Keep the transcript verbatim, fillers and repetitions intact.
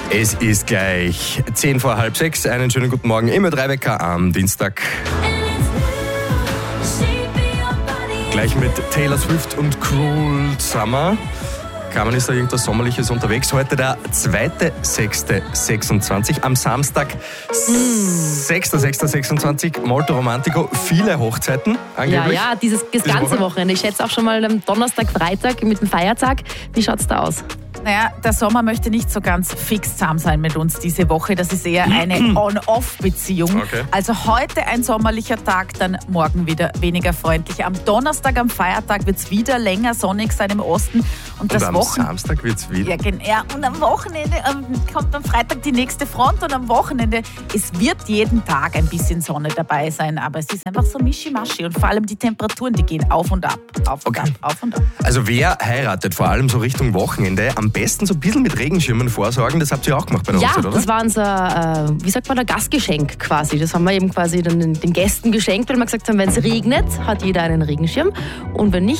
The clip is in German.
Es ist gleich zehn vor halb sechs. Einen schönen guten Morgen im Ö drei Wecker am Dienstag. Gleich mit Taylor Swift und Cruel Summer. Carmen, ist da irgendwas Sommerliches unterwegs? Heute der zweiter sechster sechsundzwanzig. Am Samstag, sechster sechster sechsundzwanzig, Molto Romantico. Viele Hochzeiten angeblich. Ja, ja, dieses, das Diese ganze Woche? Wochenende. Ich schätze auch schon mal am Donnerstag, Freitag mit dem Feiertag. Wie schaut's da aus? Naja, der Sommer möchte nicht so ganz fix zusammen sein mit uns diese Woche. Das ist eher eine On-Off-Beziehung. Okay. Also heute ein sommerlicher Tag, dann morgen wieder weniger freundlich. Am Donnerstag, am Feiertag, wird es wieder länger sonnig sein im Osten. Und, Und das am Wochen Samstag wird es wieder. ja, gen- ja, und am Wochenende ähm, kommt am Freitag die nächste Front und am Wochenende, es wird jeden Tag ein bisschen Sonne dabei sein, aber es ist einfach so mischimaschi und vor allem die Temperaturen, die gehen auf und ab, auf und Okay. ab, auf und ab. Also wer heiratet, vor allem so Richtung Wochenende, am besten so ein bisschen mit Regenschirmen vorsorgen. Das habt ihr auch gemacht bei der Ja, Hochzeit, oder? das war unser, äh, wie sagt man, ein Gastgeschenk quasi. Das haben wir eben quasi dann den, den Gästen geschenkt, weil wir gesagt haben, wenn es regnet, hat jeder einen Regenschirm und wenn nicht,